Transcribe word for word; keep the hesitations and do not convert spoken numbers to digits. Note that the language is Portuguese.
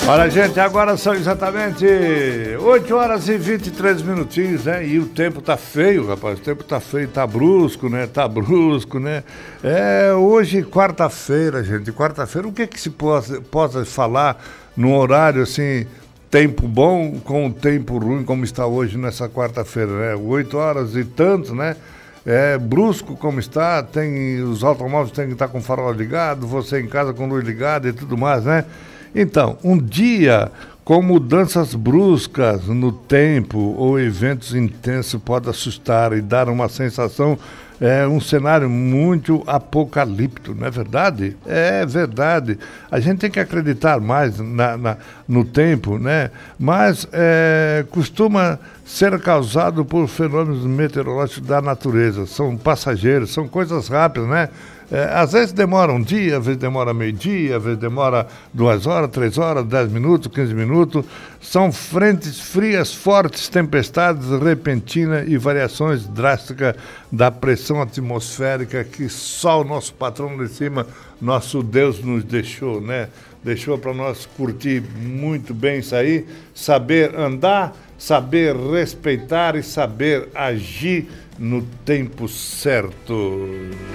Olha, gente, agora são exatamente oito horas e vinte e três minutinhos, né? E o tempo tá feio, rapaz. O tempo tá feio, tá brusco, né? Tá brusco, né? É, hoje, quarta-feira, gente. Quarta-feira, o que que se possa, possa falar num horário assim, tempo bom com o tempo ruim, como está hoje nessa quarta-feira, né? Oito horas e tanto, né? É brusco como está, tem, os automóveis têm que estar com o farol ligado, você em casa com luz ligada e tudo mais, né? Então, um dia com mudanças bruscas no tempo ou eventos intensos pode assustar e dar uma sensação, é, um cenário muito apocalíptico, não é verdade? É verdade. A gente tem que acreditar mais na, na, no tempo, né? Mas é, costuma ser causado por fenômenos meteorológicos da natureza. São passageiros, são coisas rápidas, né? É, às vezes demora um dia, às vezes demora meio-dia, às vezes demora duas horas, três horas, dez minutos, quinze minutos. São frentes frias, fortes, tempestades repentinas e variações drásticas da pressão atmosférica que só o nosso patrão de cima, nosso Deus, nos deixou, né? Deixou para nós curtir muito bem isso aí, saber andar, saber respeitar e saber agir no tempo certo.